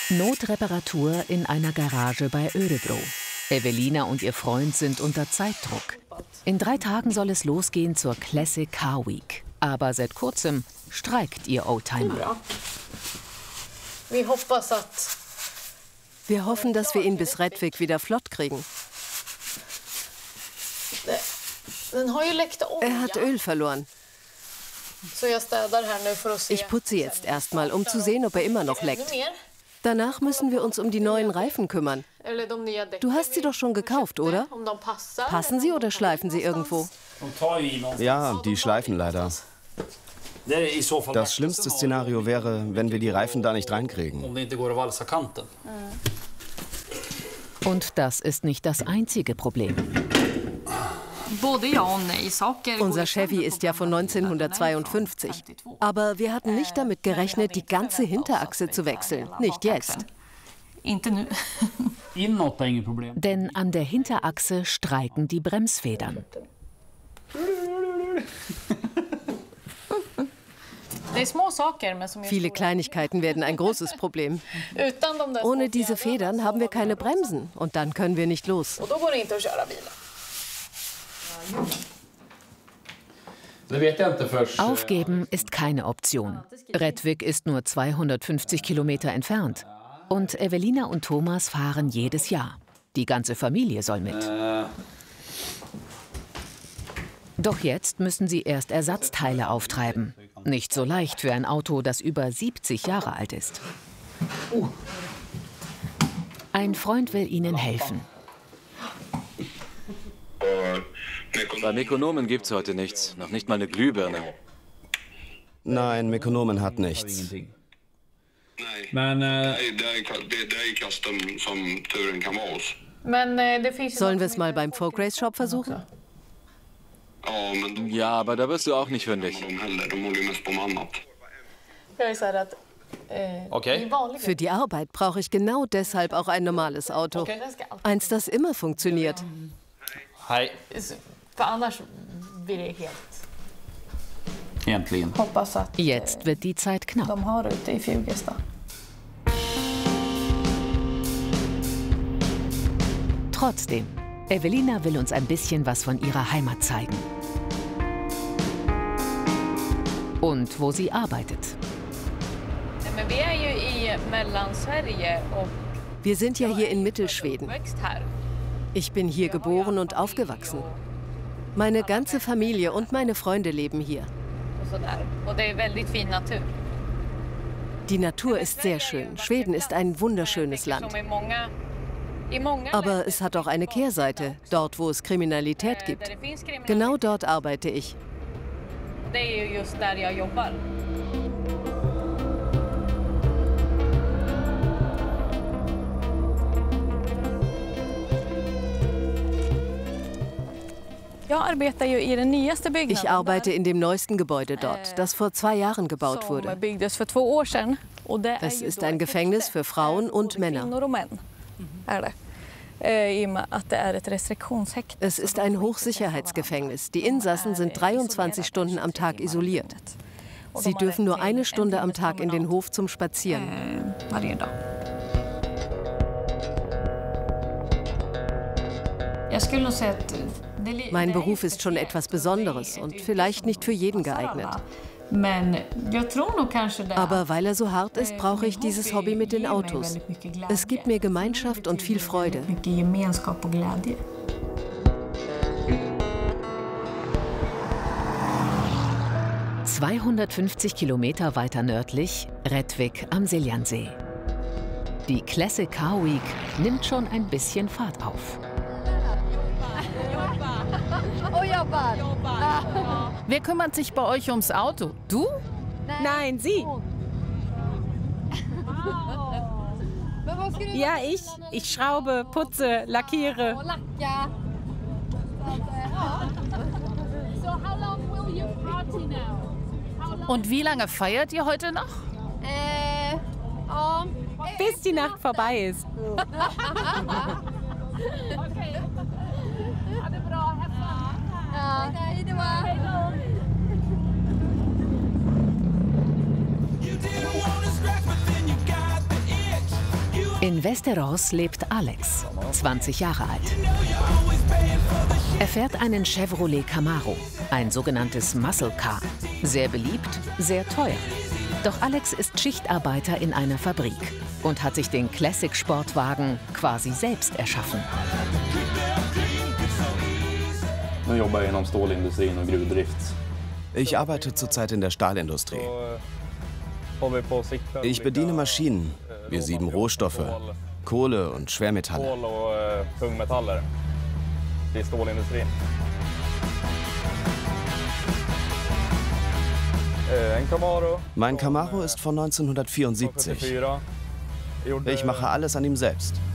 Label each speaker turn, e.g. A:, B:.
A: Notreparatur in einer Garage bei Örebro. Evelina und ihr Freund sind unter Zeitdruck. In 3 Tagen soll es losgehen zur Classic Car Week. Aber seit kurzem streikt ihr Oldtimer.
B: Wir hoffen, dass wir ihn bis Rättvik wieder flott kriegen. Er hat Öl verloren. Ich putze jetzt erstmal, um zu sehen, ob er immer noch leckt. Danach müssen wir uns um die neuen Reifen kümmern. Du hast sie doch schon gekauft, oder? Passen sie oder schleifen sie irgendwo?
C: Ja, die schleifen leider. Das schlimmste Szenario wäre, wenn wir die Reifen da nicht reinkriegen.
A: Und das ist nicht das einzige Problem.
B: Unser Chevy ist ja von 1952. Aber wir hatten nicht damit gerechnet, die ganze Hinterachse zu wechseln. Nicht jetzt.
A: Denn an der Hinterachse streiken die Bremsfedern.
B: Viele Kleinigkeiten werden ein großes Problem. Ohne diese Federn haben wir keine Bremsen und dann können wir nicht los.
A: Aufgeben ist keine Option. Rättvik ist nur 250 Kilometer entfernt. Und Evelina und Thomas fahren jedes Jahr. Die ganze Familie soll mit. Doch jetzt müssen sie erst Ersatzteile auftreiben. Nicht so leicht für ein Auto, das über 70 Jahre alt ist. Ein Freund will ihnen helfen.
D: Bei Mekonomen gibt's heute nichts. Noch nicht mal eine Glühbirne.
C: Nein, Mekonomen hat nichts.
B: Sollen wir es mal beim Folk Race Shop versuchen?
D: Ja, aber da wirst du auch nicht fündig. Okay.
B: Für die Arbeit brauche ich genau deshalb auch ein normales Auto. Eins, das immer funktioniert.
D: Hi.
A: Jetzt wird die Zeit knapp. Trotzdem, Evelina will uns ein bisschen was von ihrer Heimat zeigen. Und wo sie arbeitet.
B: Wir sind ja hier in Mittelschweden. Ich bin hier geboren und aufgewachsen. Meine ganze Familie und meine Freunde leben hier. Die Natur ist sehr schön. Schweden ist ein wunderschönes Land. Aber es hat auch eine Kehrseite, dort wo es Kriminalität gibt. Genau dort arbeite ich. Ich arbeite in dem neuesten Gebäude dort, das vor 2 Jahren gebaut wurde. Es ist ein Gefängnis für Frauen und Männer. Es ist ein Hochsicherheitsgefängnis. Die Insassen sind 23 Stunden am Tag isoliert. Sie dürfen nur 1 Stunde am Tag in den Hof zum Spazieren. Mein Beruf ist schon etwas Besonderes und vielleicht nicht für jeden geeignet. Aber weil er so hart ist, brauche ich dieses Hobby mit den Autos. Es gibt mir Gemeinschaft und viel Freude.
A: 250 Kilometer weiter nördlich, Rättvik am Siljansee. Die Classic Car Week nimmt schon ein bisschen Fahrt auf.
E: Wer kümmert sich bei euch ums Auto? Du?
F: Nein, sie. Ja, ich. Ich schraube, putze, lackiere.
E: Und wie lange feiert ihr heute noch?
F: Bis die Nacht vorbei ist.
A: In Västerås lebt Alex, 20 Jahre alt. Er fährt einen Chevrolet Camaro, ein sogenanntes Muscle Car. Sehr beliebt, sehr teuer. Doch Alex ist Schichtarbeiter in einer Fabrik und hat sich den Classic-Sportwagen quasi selbst erschaffen.
C: Ich arbeite zurzeit in der Stahlindustrie. Ich bediene Maschinen. Wir sieben Rohstoffe, Kohle und Schwermetalle. Mein Camaro ist von 1974. Ich mache alles an ihm selbst.